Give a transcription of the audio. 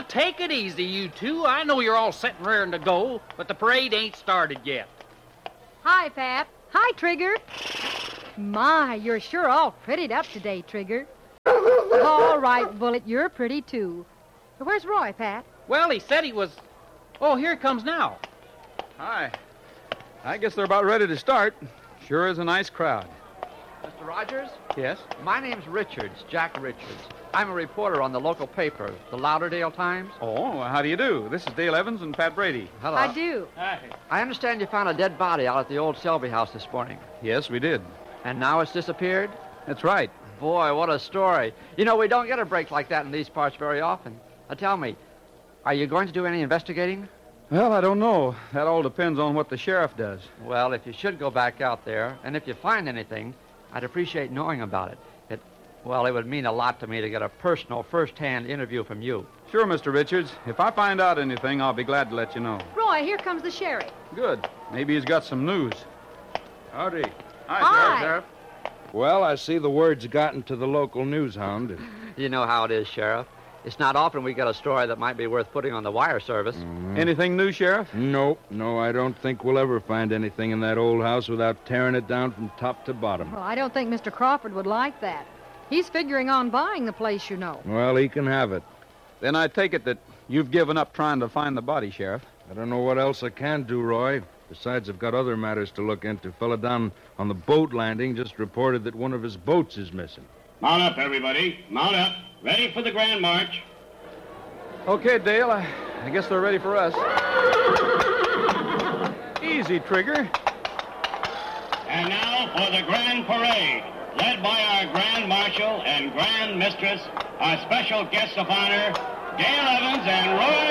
take it easy, you two. I know you're all set and raring to go, but the parade ain't started yet. Hi, Pap. Hi, Trigger. My, you're sure all prettied up today, Trigger. All right, Bullet, you're pretty, too. Where's Roy, Pat? Well, he said he was... Oh, here he comes now. Hi. I guess they're about ready to start. Sure is a nice crowd. Mr. Rogers? Yes? My name's Richards, Jack Richards. I'm a reporter on the local paper, the Lauderdale Times. Oh, how do you do? This is Dale Evans and Pat Brady. Hello. I do. Hi. I understand you found a dead body out at the old Selby house this morning. Yes, we did. And now it's disappeared? That's right. Boy, what a story. You know, we don't get a break like that in these parts very often. Now, tell me, are you going to do any investigating? Well, I don't know. That all depends on what the sheriff does. Well, if you should go back out there, and if you find anything, I'd appreciate knowing about it. It would mean a lot to me to get a personal, first-hand interview from you. Sure, Mr. Richards. If I find out anything, I'll be glad to let you know. Roy, here comes the sheriff. Good. Maybe he's got some news. Howdy. Hi. Sheriff. Well, I see the word's gotten to the local news hound. You know how it is, Sheriff. It's not often we get a story that might be worth putting on the wire service. Anything new, Sheriff? No, I don't think we'll ever find anything in that old house without tearing it down from top to bottom. Well, I don't think Mr. Crawford would like that. He's figuring on buying the place, you know. Well, he can have it. Then I take it that you've given up trying to find the body, Sheriff. I don't know what else I can do, Roy. Besides, I've got other matters to look into. Fella down on the boat landing just reported that one of his boats is missing. Mount up, everybody. Mount up. Ready for the Grand March. Okay, Dale, I guess they're ready for us. Easy, Trigger. And now for the Grand Parade, led by our Grand Marshal and Grand Mistress, our special guests of honor, Dale Evans and Roy